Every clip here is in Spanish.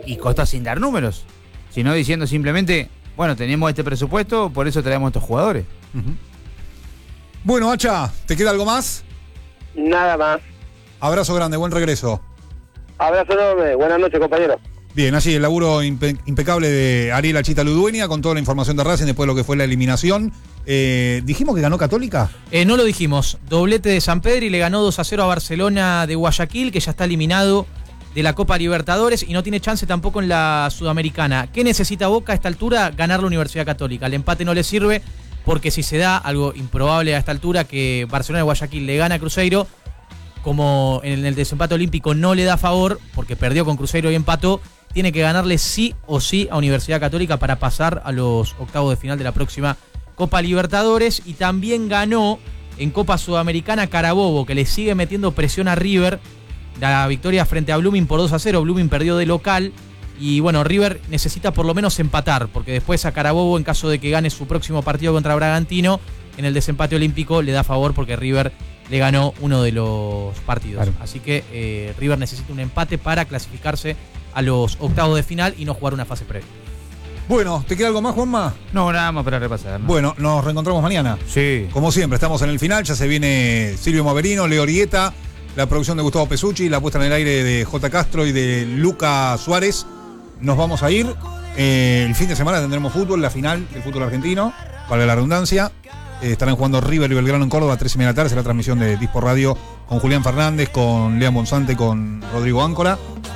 Y Costa sin dar números, sino diciendo simplemente, bueno, tenemos este presupuesto, por eso traemos estos jugadores. Uh-huh. Bueno, Hacha, ¿te queda algo más? Nada más. Abrazo grande, buen regreso. Abrazo enorme, buenas noches, compañeros. Bien, así el laburo impecable de Ariel Achita Ludueña con toda la información de Racing después de lo que fue la eliminación. ¿Dijimos que ganó Católica? No lo dijimos. Doblete de San Pedro y le ganó 2-0 a Barcelona de Guayaquil, que ya está eliminado de la Copa Libertadores y no tiene chance tampoco en la Sudamericana. ¿Qué necesita Boca a esta altura? Ganar la Universidad Católica. El empate no le sirve porque si se da algo improbable a esta altura, que Barcelona de Guayaquil le gana a Cruzeiro, como en el desempate olímpico no le da favor porque perdió con Cruzeiro y empató, tiene que ganarle sí o sí a Universidad Católica para pasar a los octavos de final de la próxima Copa Libertadores. Y también ganó en Copa Sudamericana Carabobo, que le sigue metiendo presión a River. La victoria frente a Blooming por 2-0. Blooming perdió de local. Y bueno, River necesita por lo menos empatar, porque después a Carabobo, en caso de que gane su próximo partido contra Bragantino, en el desempate olímpico le da favor porque River le ganó uno de los partidos. Claro. Así que River necesita un empate para clasificarse a los octavos de final y no jugar una fase previa. Bueno, ¿te queda algo más, Juanma? No, nada más para repasar, ¿no? Bueno, nos reencontramos mañana. Sí. Como siempre, estamos en el final, ya se viene Silvio Maverino, Leo Orieta, la producción de Gustavo Pesucci, la puesta en el aire de J. Castro y de Luca Suárez. Nos vamos a ir. El fin de semana tendremos fútbol, la final del fútbol argentino, valga la redundancia. Estarán jugando River y Belgrano en Córdoba a 3:30 de la tarde, la transmisión de Dispo Radio con Julián Fernández, con Lean Bonsante, con Rodrigo Áncora.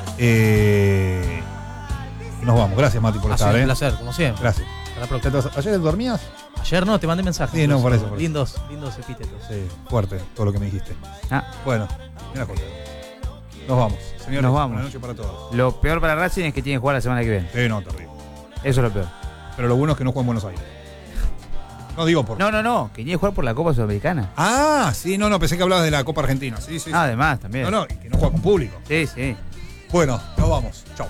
Nos vamos. Gracias, Mati, por estar. Un placer, como siempre. Gracias. Hasta la próxima. ¿Ayer dormías? Ayer no, te mandé mensajes. Sí, no, por eso. Lindos epítetos. Sí, fuerte todo lo que me dijiste. Bueno, mira, Jorge. Nos vamos. Señores, nos vamos. Buenas noches para todos. Lo peor para Racing es que tiene que jugar la semana que viene. Sí, no, terrible. Eso es lo peor. Pero lo bueno es que no juega en Buenos Aires. No digo por... No, que tiene que jugar por la Copa Sudamericana. Ah, sí, no, pensé que hablabas de la Copa Argentina. Sí. Además, también. No, y que no juega con público. Sí. Bueno, nos vamos. Chau.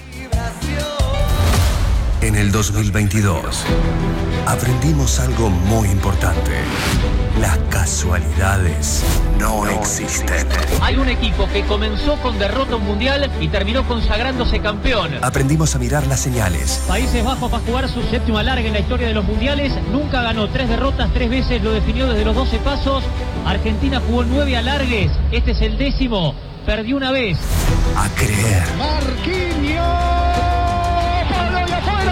En el 2022 aprendimos algo muy importante. Las casualidades no existen. Hay un equipo que comenzó con derrota mundial y terminó consagrándose campeón. Aprendimos a mirar las señales. Países Bajos va a jugar su séptimo alargue en la historia de los mundiales. Nunca ganó 3 derrotas, 3 veces lo definió desde los 12 pasos. Argentina jugó 9 alargues. Este es el 10º. Perdió una vez. A creer. Marquinhos. ¡Palo y afuera!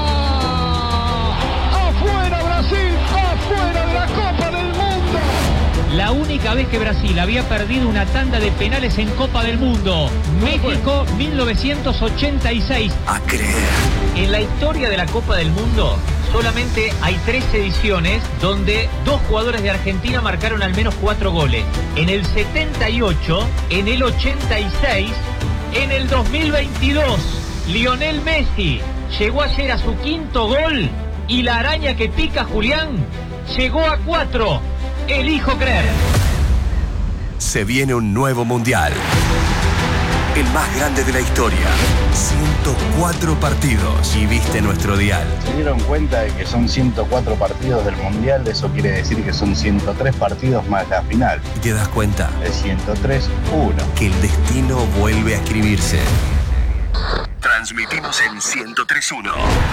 ¡Afuera Brasil! ¡Afuera de la Copa del Mundo! La única vez que Brasil había perdido una tanda de penales en Copa del Mundo. México, 1986. A creer. En la historia de la Copa del Mundo solamente hay 3 ediciones donde 2 jugadores de Argentina marcaron al menos 4 goles. En el 78, en el 86, en el 2022. Lionel Messi llegó ayer a su 5º gol y la araña que pica Julián llegó a 4. Elijo creer. Se viene un nuevo mundial. El más grande de la historia. 104 partidos. Y viste nuestro dial. Se dieron cuenta de que son 104 partidos del mundial. Eso quiere decir que son 103 partidos más la final. Y te das cuenta. De 103-1. Que el destino vuelve a escribirse. Transmitimos en 103.1.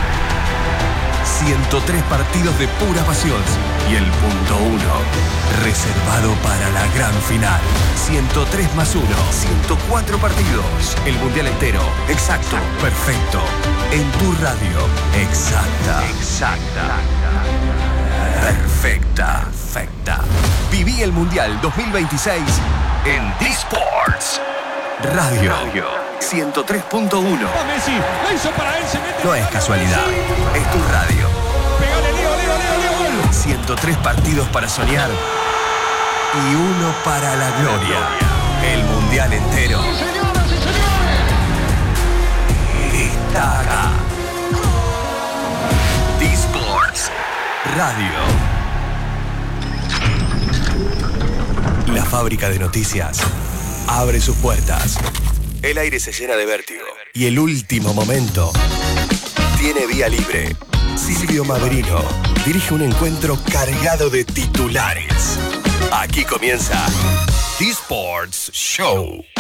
103 partidos de pura pasión. Y el punto 1, reservado para la gran final. 103 más 1, 104 partidos. El mundial entero. Exacto. Perfecto. En tu radio. Exacta. Perfecta. Viví el mundial 2026 en D-Sports Radio 103.1. No es casualidad, es tu radio. Pegale, Leo. 103 partidos para soñar y 1 para la gloria. El mundial entero Señoras y señores. está acá. D-Sports Radio. La fábrica de noticias abre sus puertas. El aire se llena de vértigo. Y el último momento tiene vía libre. Silvio Maverino dirige un encuentro cargado de titulares. Aquí comienza D-Sports Show.